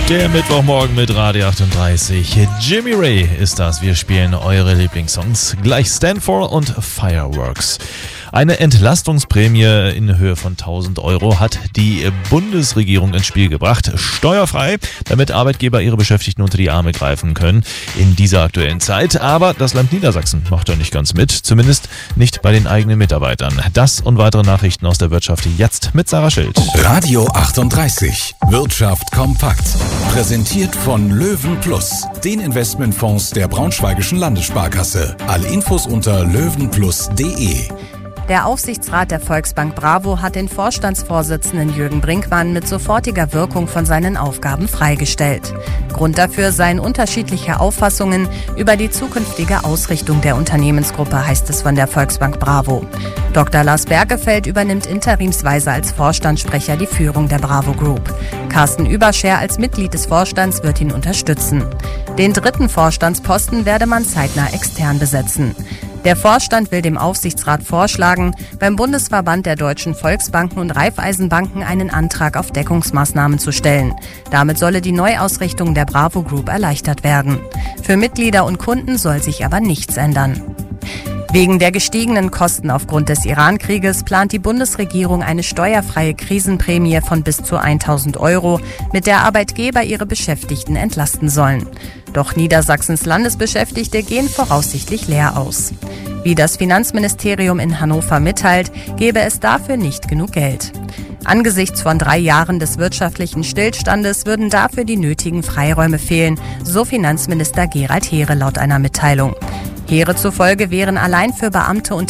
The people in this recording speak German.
Der Mittwochmorgen mit Radio 38. Jimmy Ray ist das. Wir spielen eure Lieblingssongs. Gleich Stand For und Fireworks. Eine Entlastungsprämie in Höhe von 1.000 Euro hat die Bundesregierung ins Spiel gebracht. Steuerfrei, damit Arbeitgeber ihre Beschäftigten unter die Arme greifen können in dieser aktuellen Zeit. Aber das Land Niedersachsen macht da nicht ganz mit, zumindest nicht bei den eigenen Mitarbeitern. Das und weitere Nachrichten aus der Wirtschaft jetzt mit Sarah Schild. Radio 38. Wirtschaft kompakt. Präsentiert von Löwen Plus, den Investmentfonds der Braunschweigischen Landessparkasse. Alle Infos unter löwenplus.de. Der Aufsichtsrat der Volksbank Bravo hat den Vorstandsvorsitzenden Jürgen Brinkmann mit sofortiger Wirkung von seinen Aufgaben freigestellt. Grund dafür seien unterschiedliche Auffassungen über die zukünftige Ausrichtung der Unternehmensgruppe, heißt es von der Volksbank Bravo. Dr. Lars Bergefeld übernimmt interimsweise als Vorstandssprecher die Führung der Bravo Group. Carsten Überscher als Mitglied des Vorstands wird ihn unterstützen. Den dritten Vorstandsposten werde man zeitnah extern besetzen. Der Vorstand will dem Aufsichtsrat vorschlagen, beim Bundesverband der deutschen Volksbanken und Raiffeisenbanken einen Antrag auf Deckungsmaßnahmen zu stellen. Damit solle die Neuausrichtung der Bravo Group erleichtert werden. Für Mitglieder und Kunden soll sich aber nichts ändern. Wegen der gestiegenen Kosten aufgrund des Iran-Krieges plant die Bundesregierung eine steuerfreie Krisenprämie von bis zu 1.000 Euro, mit der Arbeitgeber ihre Beschäftigten entlasten sollen. Doch Niedersachsens Landesbeschäftigte gehen voraussichtlich leer aus. Wie das Finanzministerium in Hannover mitteilt, gäbe es dafür nicht genug Geld. Angesichts von 3 Jahren des wirtschaftlichen Stillstandes würden dafür die nötigen Freiräume fehlen, so Finanzminister Gerald Heere laut einer Mitteilung. Heere zufolge wären allein für Beamte und